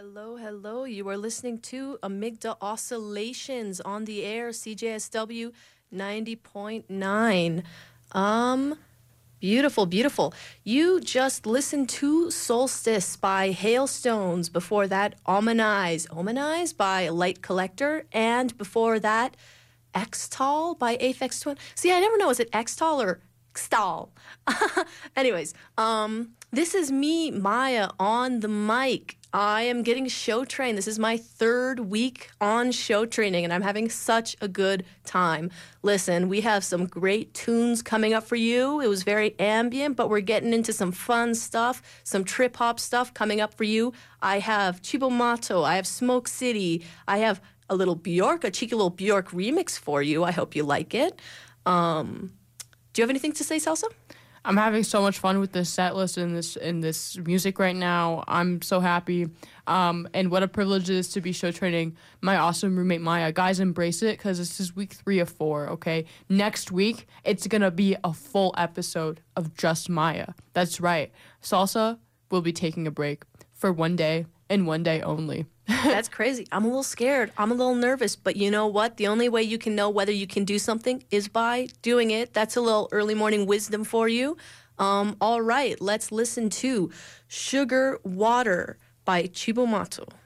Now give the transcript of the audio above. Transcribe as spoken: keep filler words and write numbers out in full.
Hello, hello. You are listening to Amygda Oscillations on the air, C J S W ninety point nine. Um, beautiful, beautiful. You just listened to Solstice by Hailstones. Before that, Omanize. Omanize by Light Collector. And before that, Xtal by Aphex Twin. See, I never know, is it Xtal or Xtal? Anyways, um, this is me, Maya, on the mic. I am getting show trained. This is my third week on show training, and I'm having such a good time. Listen, we have some great tunes coming up for you. It was very ambient, but we're getting into some fun stuff, some trip-hop stuff coming up for you. I have Chibomato, I have Smoke City, I have a little Bjork, a cheeky little Bjork remix for you. I hope you like it. Um, do you have anything to say, Salsa? I'm having so much fun with this set list and this and this music right now. I'm so happy. Um, and what a privilege it is to be show training my awesome roommate Maya. Guys, embrace it because this is week three of four, okay? Next week, it's going to be a full episode of just Maya. That's right. Salsa will be taking a break for one day and one day only. That's crazy. I'm a little scared. I'm a little nervous. But you know what? The only way you can know whether you can do something is by doing it. That's a little early morning wisdom for you. Um, all right, let's listen to Sugar Water by Chibomato.